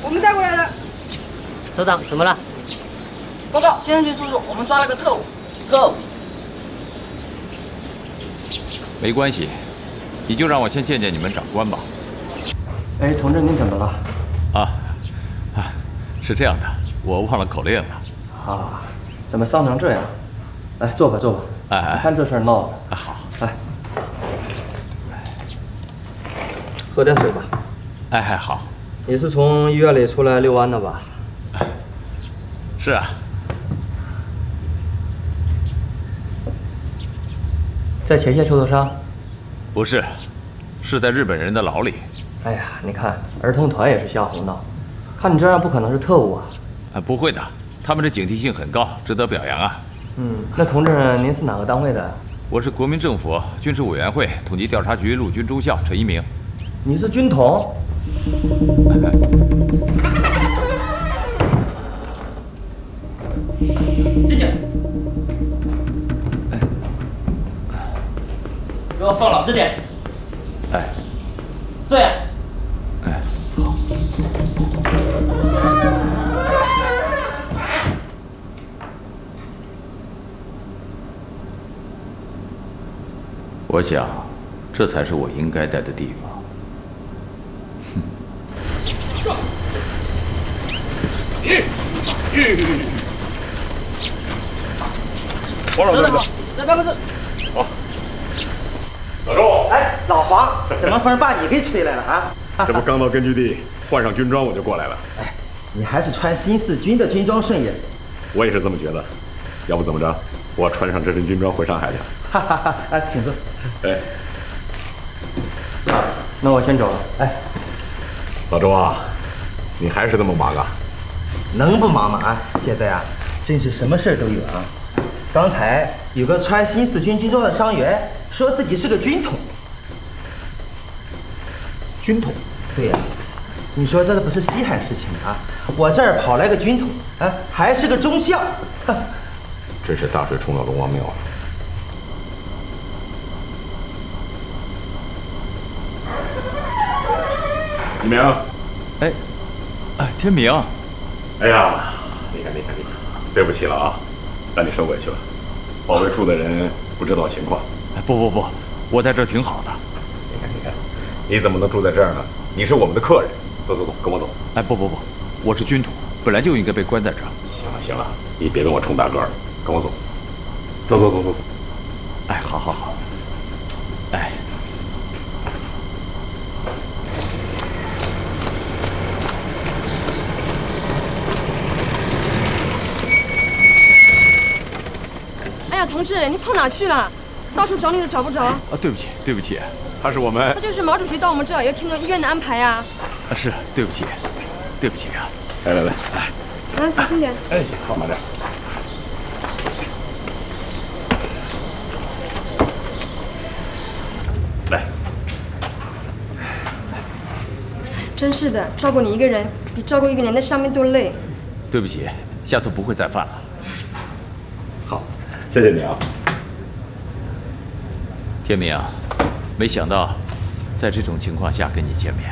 我们带过来的。 首长，怎么了？ 报告，先生局叔叔，我们抓了个特务。特务。 没关系，你就让我先见见你们长官吧。 哎，同志，您怎么了？ 是这样的，我忘了口令了。 啊，怎么丧成这样？来，坐吧，坐吧。你看这事儿闹的。 好。 来，喝点水吧。 好。 你是从医院里出来遛弯的吧？ 是啊。 在前线受的伤？ 不是，是在日本人的牢里。 哎呀，你看，儿童团也是瞎胡闹，看你这样不可能是特务啊。 不会的，他们的警惕性很高，值得表扬啊。 那同志，您是哪个单位的？ 我是国民政府军事委员会统计调查局陆军中校陈一鸣。 你是军统？ 进去。给我放老实点。坐下。 好。我想，这才是我应该待的地方。 黄老师， 在办公室。 好。老周。 哎，老黄，什么风把你给吹来了啊？ 这不刚到根据地，换上军装我就过来了。 哎，你还是穿新四军的军装顺眼。 我也是这么觉得。要不怎么着，我穿上这身军装回上海去。 哈哈哈！哎，请坐。 哎。 那我先走了。 哎， 老周啊，你还是这么忙啊？ 能不忙吗？啊，现在啊，真是什么事儿都有啊。刚才有个穿新四军军装的伤员说自己是个军统。 军统？ 对呀，你说这不是稀罕事情啊？我这儿跑来个军统，啊，还是个中校， 真是大水冲到龙王庙了。一鸣。 天明。 哎呀，你看，对不起了啊，让你受委屈了。保卫处的人不知道情况。 不，我在这儿挺好的。 你看，你怎么能住在这儿呢？你是我们的客人。走，跟我走。 不，我是军统，本来就应该被关在这儿。 行了，你别跟我冲大个儿了，跟我走。走。 好。 同志，你跑哪去了？到处找你都找不着。 对不起，他是我们。 那就是毛主席到我们这儿，要听从医院的安排呀。 是，对不起啊。 来， 小心点。 放慢点。来。 真是的，照顾你一个人比照顾一个连的伤兵都累。 对不起，下次不会再犯了。 好，谢谢你啊。 天明，没想到在这种情况下跟你见面。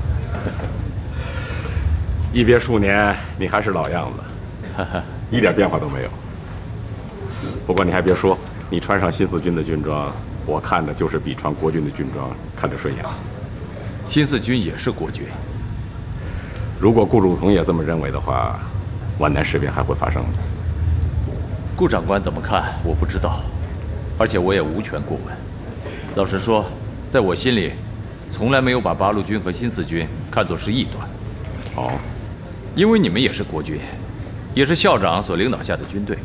一别数年，你还是老样子，一点变化都没有。不过你还别说，你穿上新四军的军装，我看着就是比穿国军的军装看着顺眼。 新四军也是国军。 如果顾祝同也这么认为的话，皖南事变还会发生吗？ 顾长官怎么看我不知道，而且我也无权过问。老实说，在我心里，从来没有把八路军和新四军看作是异端。 哦， 因为你们也是国军，也是校长所领导下的军队。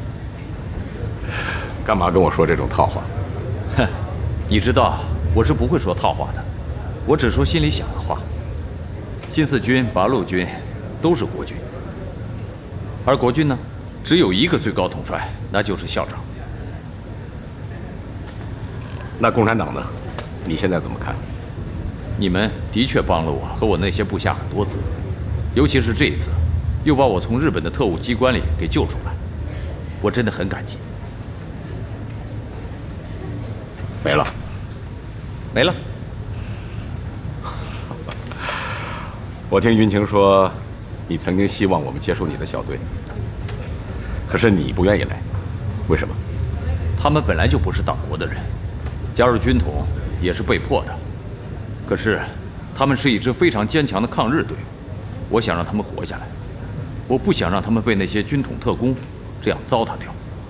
干嘛跟我说这种套话？ 哼，你知道我是不会说套话的，我只说心里想的话。新四军、八路军都是国军，而国军呢，只有一个最高统帅，那就是校长。 那共产党呢？你现在怎么看？ 你们的确帮了我和我那些部下很多次，尤其是这一次，又把我从日本的特务机关里给救出来，我真的很感激。 没了， 没了。 我听云晴说，你曾经希望我们接受你的小队，可是你不愿意来，为什么？ 他们本来就不是党国的人，加入军统也是被迫的。可是，他们是一支非常坚强的抗日队伍，我想让他们活下来，我不想让他们被那些军统特工这样糟蹋掉。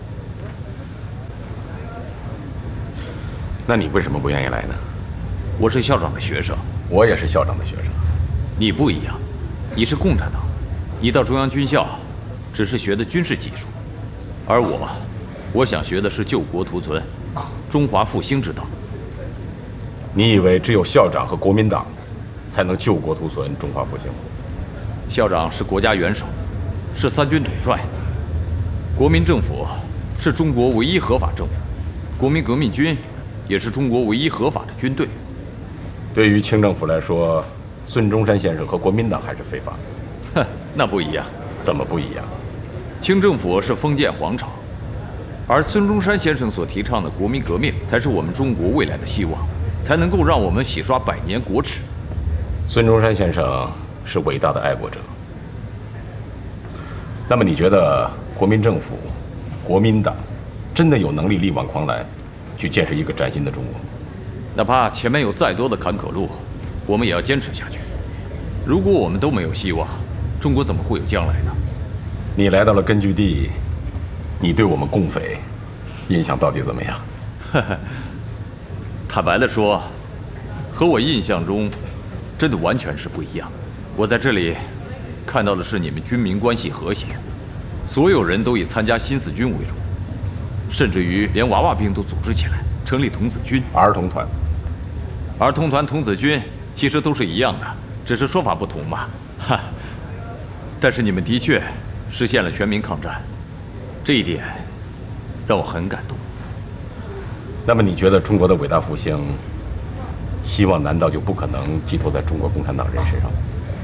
那你为什么不愿意来呢？ 我是校长的学生， 我也是校长的学生。 你不一样，你是共产党，你到中央军校只是学的军事技术，而我想学的是救国图存、中华复兴之道。 你以为只有校长和国民党才能救国图存、中华复兴？ 校长是国家元首，是三军统帅；国民政府是中国唯一合法政府，国民革命军也是中国唯一合法的军队。 对于清政府来说，孙中山先生和国民党还是非法的。 哼，那不一样。 怎么不一样？ 清政府是封建皇朝，而孙中山先生所提倡的国民革命才是我们中国未来的希望，才能够让我们洗刷百年国耻。 孙中山先生是伟大的爱国者。那么你觉得国民政府、国民党真的有能力力挽狂澜，去建设一个崭新的中国？ 哪怕前面有再多的坎坷路，我们也要坚持下去。如果我们都没有希望，中国怎么会有将来呢？ 你来到了根据地，你对我们共匪印象到底怎么样？ 坦白地说，和我印象中真的完全是不一样。我在这里看到的是你们军民关系和谐，所有人都以参加新四军为荣，甚至于连娃娃兵都组织起来成立童子军、 儿童团。 儿童团、童子军其实都是一样的，只是说法不同嘛。哈，但是你们的确实现了全民抗战，这一点让我很感动。 那么你觉得中国的伟大复兴，希望难道就不可能寄托在中国共产党人身上？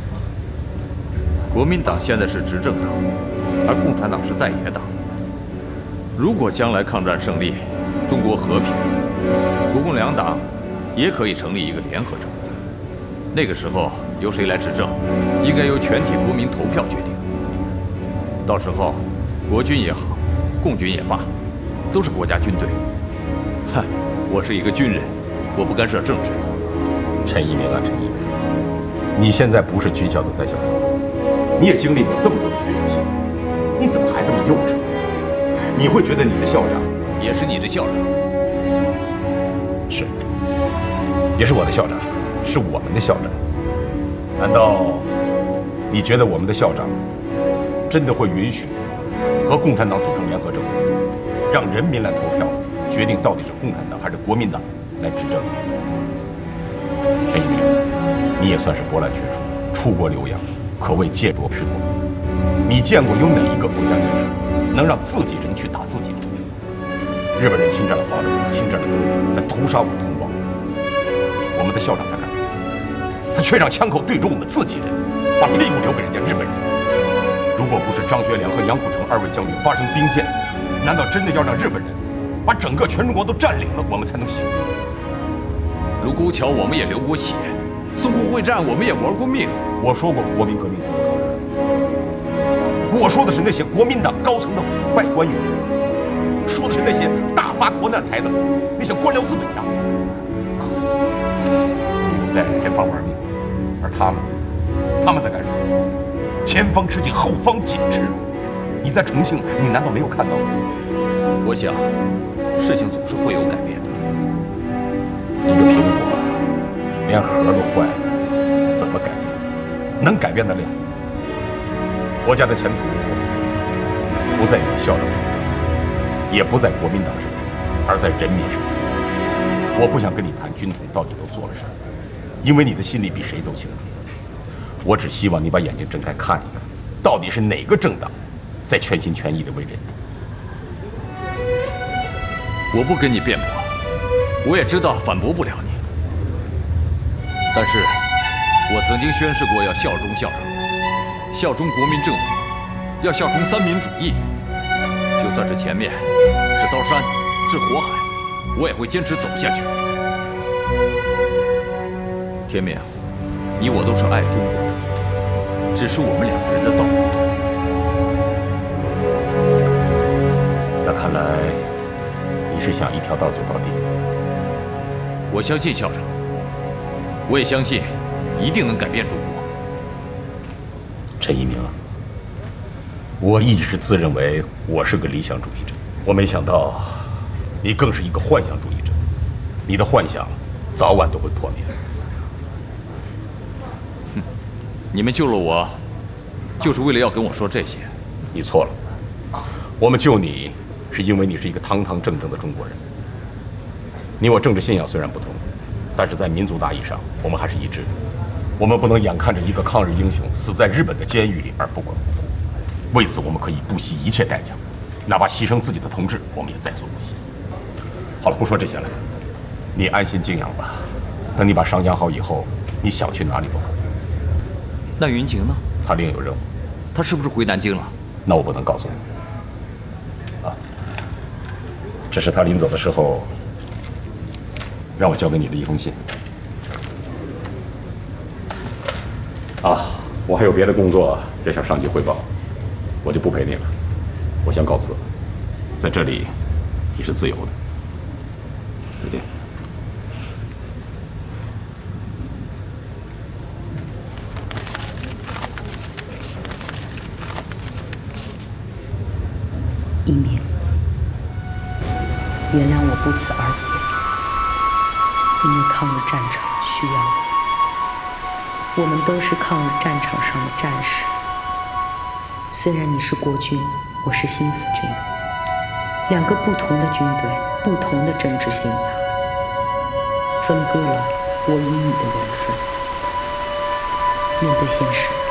国民党现在是执政党，而共产党是在野党。如果将来抗战胜利，中国和平，国共两党也可以成立一个联合政府。那个时候由谁来执政，应该由全体国民投票决定。到时候，国军也好，共军也罢，都是国家军队。哼，我是一个军人，我不干涉政治。 陈一鸣啊，陈一鸣，你现在不是军校的在校生，你也经历过这么多的学习，你怎么还这么幼稚？你会觉得你的校长也是你的校长？ 是，也是我的校长，是我们的校长。难道你觉得我们的校长真的会允许和共产党组成联合政府，让人民来投票决定到底是共产党还是国民党来执政？陈一鸣，你也算是博览群书，出国留洋，可谓见多识广。你见过有哪一个国家元首能让自己人去打自己人？日本人侵占了华北，侵占了东北，在屠杀我们同胞。我们的校长在干什么？他却让枪口对准我们自己人，把屁股留给人家日本人。如果不是张学良和杨虎城二位将军发生兵谏，难道真的要让日本人把整个全中国都占领了，我们才能行？ 卢沟桥我们也流过血，淞沪会战我们也玩过命。 我说过国民革命军不抗日，我说的是那些国民党高层的腐败官员，说的是那些大发国难财的那些官僚资本家。你们在前方玩命，而他们在干什么？前方吃紧，后方紧吃。你在重庆，你难道没有看到吗？ 我想，事情总是会有改变的。 一个苹果连核都坏了，怎么改变？能改变得了？国家的前途不在你的校长身上，也不在国民党身上，而在人民身上。我不想跟你谈军统到底都做了什么，因为你的心里比谁都清楚。我只希望你把眼睛睁开看一看，到底是哪个政党在全心全意的为人民。 我不跟你辩驳，我也知道反驳不了你，但是我曾经宣誓过要效忠校长，效忠国民政府，要效忠三民主义。就算是前面是刀山，是火海，我也会坚持走下去。天明，你我都是爱中国的， 只是我们两个人的道不同。 那看来你是想一条道走到底。 我相信校长，我也相信一定能改变中国。 陈一鸣啊，我一直自认为我是个理想主义者，我没想到你更是一个幻想主义者。你的幻想早晚都会破灭。 哼，你们救了我，就是为了要跟我说这些？ 你错了，我们救你是因为你是一个堂堂正正的中国人。你我政治信仰虽然不同，但是在民族大义上，我们还是一致的。我们不能眼看着一个抗日英雄死在日本的监狱里而不管不顾，为此我们可以不惜一切代价，哪怕牺牲自己的同志，我们也在所不惜。好了，不说这些了，你安心静养吧。等你把伤养好以后，你想去哪里都可以。 那云晴呢？ 他另有任务。 他是不是回南京了？ 那我不能告诉你。啊，这是他临走的时候让我交给你的一封信。啊，我还有别的工作要向上级汇报，我就不陪你了。我先告辞，在这里你是自由的。再见。 一鸣，原谅我不辞而别，因为抗日战场需要我。我们都是抗日战场上的战士，虽然你是国军，我是新四军，两个不同的军队，不同的政治信仰，分割了我与你的缘分。面对现实，